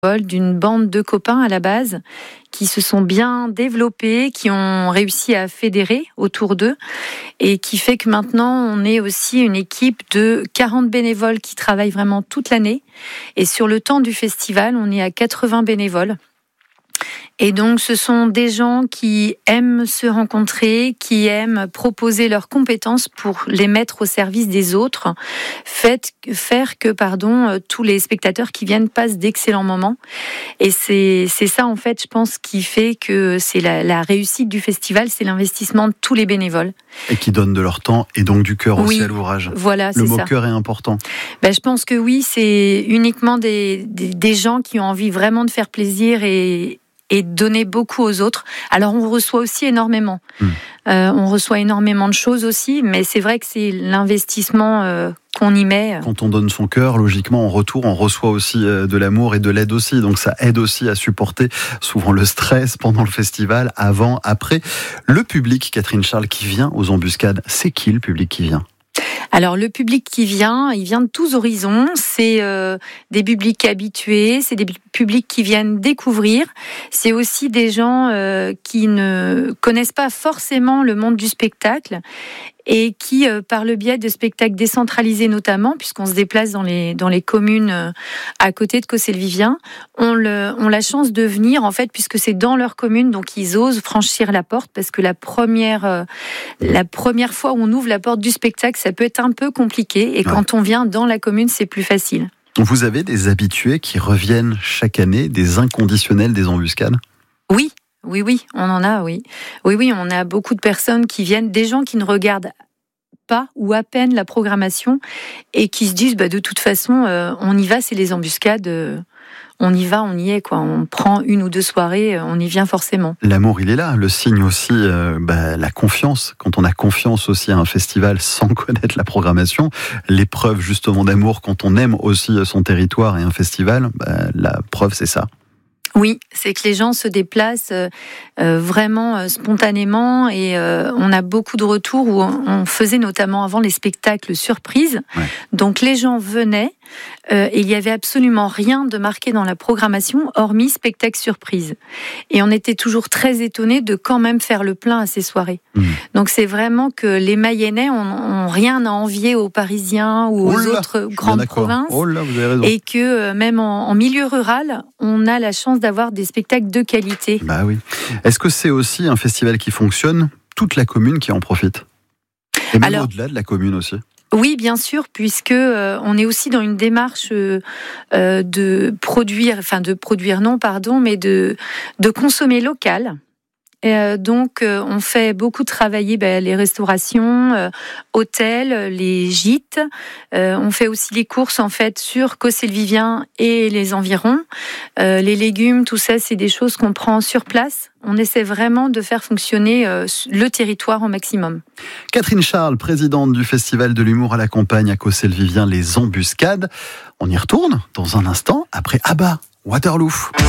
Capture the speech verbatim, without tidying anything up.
d'une bande de copains à la base qui se sont bien développés, qui ont réussi à fédérer autour d'eux et qui fait que maintenant on est aussi une équipe de quarante bénévoles qui travaillent vraiment toute l'année et sur le temps du festival on est à quatre-vingts bénévoles. Et donc, ce sont des gens qui aiment se rencontrer, qui aiment proposer leurs compétences pour les mettre au service des autres, fait, faire que, pardon, tous les spectateurs qui viennent passent d'excellents moments. Et c'est, c'est ça, en fait, je pense, qui fait que c'est la, la réussite du festival, c'est l'investissement de tous les bénévoles. Et qui donnent de leur temps et donc du cœur oui, aussi à l'ouvrage. Voilà, c'est Le mot ça. cœur est important. Ben, je pense que oui, c'est uniquement des, des, des gens qui ont envie vraiment de faire plaisir et et donner beaucoup aux autres. Alors on reçoit aussi énormément. Mmh. Euh, on reçoit énormément de choses aussi, mais c'est vrai que c'est l'investissement euh, qu'on y met. Quand on donne son cœur, logiquement, en retour, on reçoit aussi euh, de l'amour et de l'aide aussi. Donc ça aide aussi à supporter souvent le stress pendant le festival, avant, après. Le public, Catherine Charles, qui vient aux embuscades, c'est qui le public qui vient ? Alors le public qui vient, il vient de tous horizons, c'est euh, des publics habitués, c'est des publics qui viennent découvrir, c'est aussi des gens euh, qui ne connaissent pas forcément le monde du spectacle et qui, euh, par le biais de spectacles décentralisés notamment, puisqu'on se déplace dans les, dans les communes euh, à côté de Cossé-le-Vivien, ont, le, ont la chance de venir, en fait, puisque c'est dans leur commune, donc ils osent franchir la porte, parce que la première, euh, la première fois où on ouvre la porte du spectacle, ça peut être un peu compliqué, et ouais. Quand on vient dans la commune, c'est plus facile. Vous avez des habitués qui reviennent chaque année, des inconditionnels des embuscades ? Oui. Oui, oui, on en a, oui. Oui, oui, on a beaucoup de personnes qui viennent, des gens qui ne regardent pas ou à peine la programmation et qui se disent, bah, de toute façon, euh, on y va, c'est les embuscades, euh, on y va, on y est, quoi. On prend une ou deux soirées, on y vient forcément. L'amour, il est là. Le signe aussi, euh, bah, la confiance. Quand on a confiance aussi à un festival sans connaître la programmation, l'épreuve justement d'amour, quand on aime aussi son territoire et un festival, bah, la preuve, c'est ça. Oui, c'est que les gens se déplacent euh, vraiment euh, spontanément et euh, on a beaucoup de retours où on, on faisait notamment avant les spectacles surprises. Ouais. Donc les gens venaient euh, et il n'y avait absolument rien de marqué dans la programmation hormis spectacle surprise. Et on était toujours très étonnés de quand même faire le plein à ces soirées. Mmh. Donc c'est vraiment que les Mayennais ont, ont rien à envier aux Parisiens ou aux oh là, autres grandes provinces. Oh là, vous avez raison. Et que euh, même en, en milieu rural, on a la chance d'avoir des spectacles de qualité. Bah oui. Est-ce que c'est aussi un festival qui fonctionne, toute la commune qui en profite ? Et même Alors, au-delà de la commune aussi ? Oui, bien sûr, puisque euh, on est aussi dans une démarche euh, de produire, enfin de produire non, pardon, mais de de consommer local. Et euh, donc, euh, on fait beaucoup travailler ben, les restaurations, euh, hôtels, les gîtes. Euh, on fait aussi les courses en fait sur Cossé-le-Vivien et les environs. Euh, les légumes, tout ça, c'est des choses qu'on prend sur place. On essaie vraiment de faire fonctionner euh, le territoire au maximum. Catherine Charles, présidente du Festival de l'humour à la campagne à Cossé-le-Vivien, les Embuscades. On y retourne dans un instant après Abba, Waterloo.